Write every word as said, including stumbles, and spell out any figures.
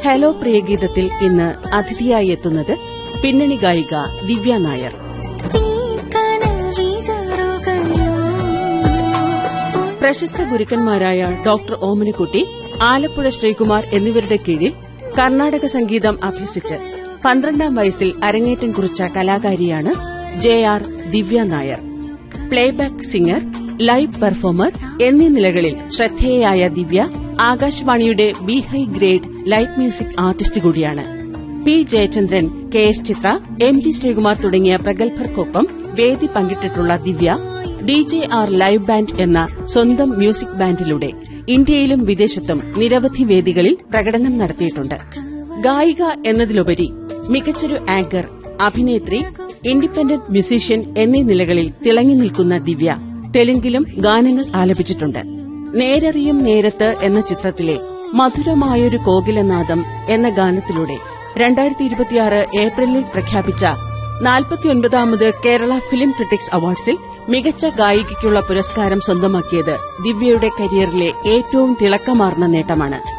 Hello പ്രിയഗീതത്തിൽ ഇന്ന് അതിഥിയായി എത്തുന്നത് പിന്നണി ഗായിക ദിവ്യ നായർ. പ്രശസ്ത ഗുരുക്കന്മാരായ ഡോക്ടർ ഓമനക്കുട്ടി, ആലപ്പുഴ ശ്രീകുമാർ എന്നിവരുടെ കീഴിൽ കർണാടക സംഗീതം അഭ്യസിച്ച് പന്ത്രണ്ടാം വയസ്സിൽ അരങ്ങേറ്റം കുറിച്ച കലാകാരിയാണ് ജെ ആർ ദിവ്യ Nair. Playback singer, live performer എന്നീ നിലകളിൽ ശ്രദ്ധേയയായ ദിവ്യ ആകാശവാണിയുടെ B high grade light music artist കൂടിയാണ്. പി ജയചന്ദ്രൻ, കെ എസ് ചിത്ര, എം ജി ശ്രീകുമാർ തുടങ്ങിയ പ്രഗത്ഭർക്കൊപ്പം വേദി പങ്കിട്ടിട്ടുള്ള ദിവ്യ D J R live band എന്ന സ്വന്തം മ്യൂസിക് ബാൻഡിലൂടെ ഇന്ത്യയിലും വിദേശത്തും നിരവധി വേദികളിൽ പ്രകടനം നടത്തിയിട്ടുണ്ട്. ഗായിക എന്നതിലുപരി മികച്ചൊരു ആങ്കർ, അഭിനേത്രി, ഇൻഡിപെൻഡന്റ് മ്യൂസീഷ്യൻ എന്നീ നിലകളിൽ തിളങ്ങി നിൽക്കുന്ന ദിവ്യ തെലുങ്കിലും ഗാനങ്ങൾ ആലപിച്ചിട്ടുണ്ട്. നേരറിയും നേരത്ത് എന്ന ചിത്രത്തിലെ മധുരമായൊരു കോകിലനാദം എന്ന ഗാനത്തിലൂടെ രണ്ടായിരത്തി ഇരുപത്തിയാറ് ഏപ്രിലിൽ പ്രഖ്യാപിച്ച നാൽപ്പത്തിയൊൻപതാമത് കേരള ഫിലിം ക്രിട്ടിക്സ് അവാർഡ്സിൽ മികച്ച ഗായികയ്ക്കുള്ള പുരസ്കാരം സ്വന്തമാക്കിയത് ദിവ്യയുടെ കരിയറിലെ ഏറ്റവും തിളക്കമാർന്ന നേട്ടമാണ്.